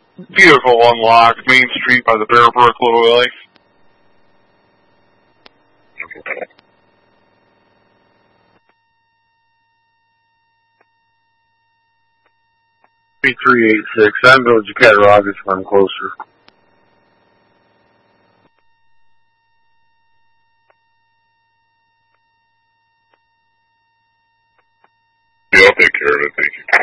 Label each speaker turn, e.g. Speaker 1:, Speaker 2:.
Speaker 1: Vehicle unlocked, Main Street by the Bear Brook, Little Willie.
Speaker 2: Okay.
Speaker 3: 3386. I'm Village of Cattaraugus if I'm closer.
Speaker 2: Yeah, I'll take care of it. Thank you.